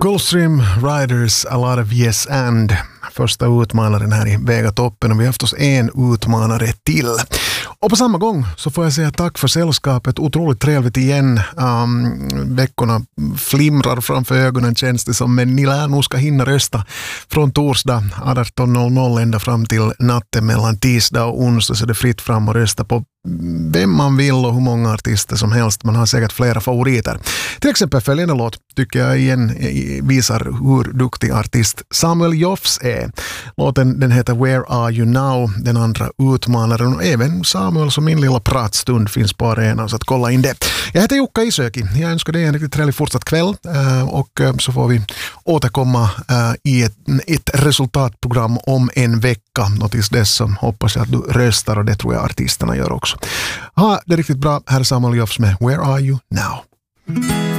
Gulfstream Riders, A Lot of Yes and. Första utmanaren här i Vegatoppen, och vi har haft oss en utmanare till. Och på samma gång så får jag säga tack för sällskapet. Otroligt trevligt igen. Veckorna flimrar framför ögonen, känns det som. Men ni lär nog ska hinna rösta från torsdag 18.00 ända fram till natten mellan tisdag och onsdag, så det är fritt fram och rösta på vem man vill och hur många artister som helst. Man har säkert flera favoriter. Till exempel följande låt tycker jag igen visar hur duktig artist Samuel Jofs är. Låten den heter Where Are You Now, den andra utmanaren, och även Samuel som min lilla pratstund finns på arenan, så att kolla in det. Jag heter Jukka Isöki. Jag önskar dig en riktigt trevlig fortsatt kväll, och så får vi återkomma i ett resultatprogram om en vecka, och tills dess så hoppas jag att du röstar, och det tror jag artisterna gör också. Ha det riktigt bra. Här är Samuel Jofs med Where Are You Now?